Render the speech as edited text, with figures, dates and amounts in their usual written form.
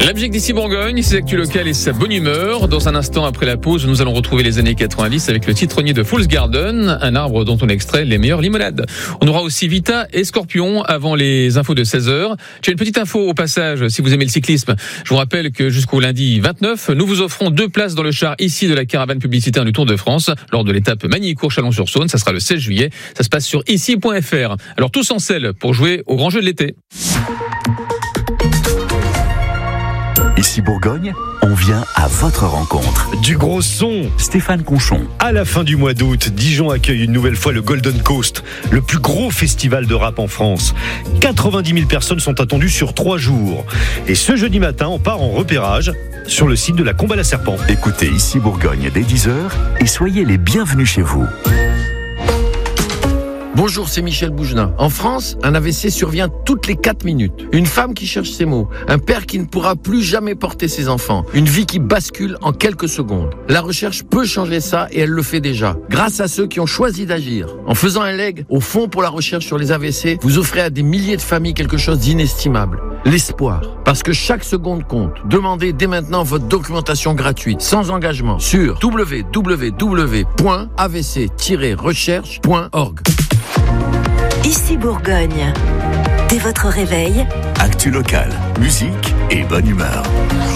La musique d'ici Bourgogne, ses actus locales et sa bonne humeur. Dans un instant après la pause, nous allons retrouver les années 90 avec le citronnier de Fool's Garden, un arbre dont on extrait les meilleures limonades. On aura aussi Vita et Scorpion avant les infos de 16h. J'ai une petite info au passage, si vous aimez le cyclisme. Je vous rappelle que jusqu'au lundi 29, nous vous offrons 2 places dans le char ici de la caravane publicitaire du Tour de France lors de l'étape Magny-Cours-Chalon-sur-Saône. Ça sera le 16 juillet. Ça se passe sur ici.fr. Alors tous en selle pour jouer au grand jeu de l'été. Ici Bourgogne, on vient à votre rencontre. Du gros son. Stéphane Conchon. À la fin du mois d'août, Dijon accueille une nouvelle fois le Golden Coast, le plus gros festival de rap en France. 90 000 personnes sont attendues sur 3 jours. Et ce jeudi matin, on part en repérage sur le site de la Combe à la Serpent. Écoutez Ici Bourgogne dès 10h et soyez les bienvenus chez vous. Bonjour, c'est Michel Bougenat. En France, un AVC survient toutes les 4 minutes. Une femme qui cherche ses mots, un père qui ne pourra plus jamais porter ses enfants, une vie qui bascule en quelques secondes. La recherche peut changer ça et elle le fait déjà, grâce à ceux qui ont choisi d'agir. En faisant un leg au Fonds pour la recherche sur les AVC, vous offrez à des milliers de familles quelque chose d'inestimable. L'espoir. Parce que chaque seconde compte. Demandez dès maintenant votre documentation gratuite, sans engagement, sur www.avc-recherche.org. Ici Bourgogne. Dès votre réveil, Actu local, musique et bonne humeur.